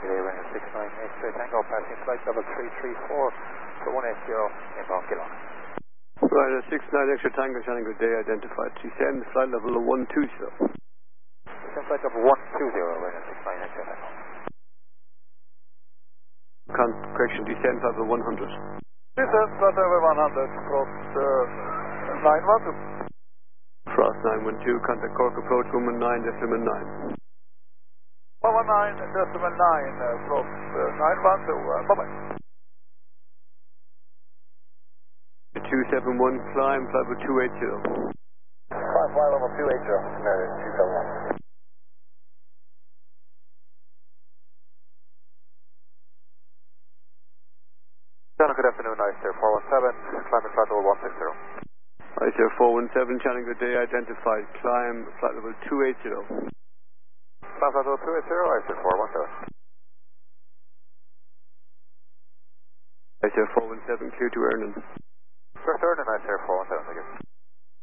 running 69 X-ray Tango, passing flight level 334 for 180 inbound kilometer. Right, 69 X-ray Tango, Shannon, good day, identified. Descend, flight level 120. Descend flight level 120, running 69 X-ray Tango. Correction, descend flight level 100. Descend flight level 100, cross 912. Frost 912, contact Cork approach, woman 9, decimal 9. 119, decimal 9, cross 912, bye-bye. 271, climb, flight level 280. Climb, flight level 280, American 271. Good afternoon, ICER 417, climbing flight level 160. ICER 417, Shannon, good day, identified. Climb, flight level 280. Climb flight level 280, ICER 417. ICER 417, clear to Ernan. First Ernan, ICER 417, thank you.